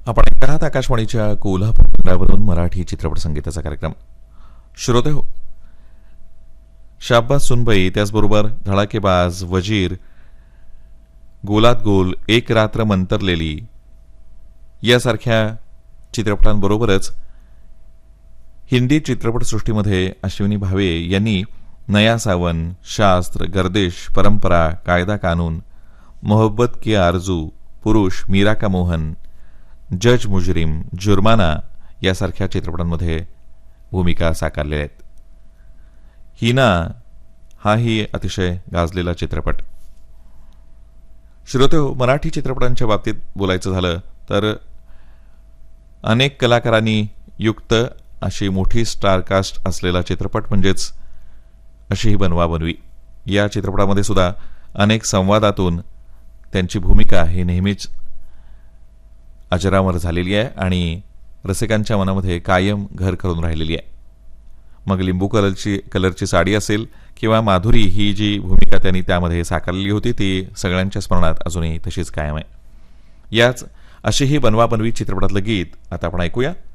आपण ऐकत आहात आकाशवाणीच्या कोल्हापूर केंद्रावरून मराठी चित्रपट संगीताचा कार्यक्रम. श्रोते हो, शाब्बास सुनबाई, त्याचबरोबर धडाकेबाज, वजीर, गोलात गोल, एक रात्र मंतरलेली यासारख्या चित्रपटांबरोबरच हिंदी चित्रपटसृष्टीमध्ये अश्विनी भावे यांनी नया सावन, शास्त्र, गर्दिश, परंपरा, कायदा कानून, मोहब्बत की आरजू, पुरुष, मीरा का मोहन, जज मुजरिम, जुर्माना यासारख्या चित्रपटांमध्ये भूमिका साकारलेल्या आहेत. हिना हाही अतिशय गाजलेला चित्रपट. श्रोते हो, मराठी चित्रपटांच्या बाबतीत बोलायचं झालं तर अनेक कलाकारांनी युक्त अशी मोठी स्टारकास्ट असलेला चित्रपट म्हणजेच अशी ही बनवाबनवी. या चित्रपटामध्ये सुद्धा अनेक संवादातून त्यांची भूमिका ही नेहमीच अजरामर झालेली आहे आणि रसिकांच्या मनामध्ये कायम घर करून राहिलेली आहे. मग लिंबू कलरची साडी असेल किंवा माधुरी ही जी भूमिका त्यांनी त्यामध्ये साकारलेली होती ती सगळ्यांच्या स्मरणात अजूनही तशीच कायम आहे. याच अशी ही बनवाबनवी चित्रपटातलं गीत आता आपण ऐकूया.